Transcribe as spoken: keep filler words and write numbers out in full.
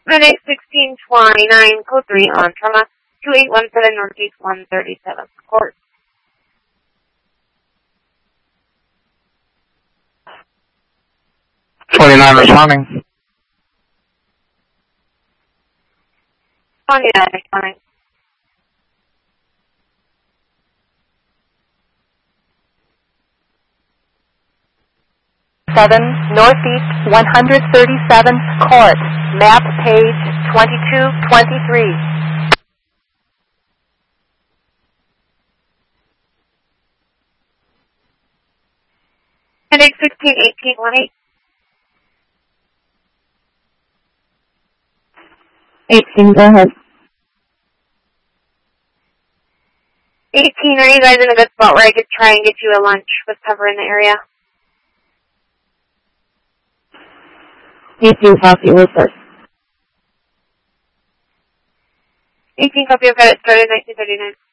Monday, sixteen twenty-nine, code three on trauma, two eight one seven Northeast one thirty-seventh Court. twenty-nine responding. twenty-nine responding. seven Northeast one thirty-seventh Court, map page twenty-two twenty-three. Monday, sixteen eighteen eighteen. eighteen, go ahead. eighteen, are you guys in a good spot where I could try and get you a lunch with cover in the area? eighteen, copy, report. eighteen, copy, I've got it started nineteen thirty-nine.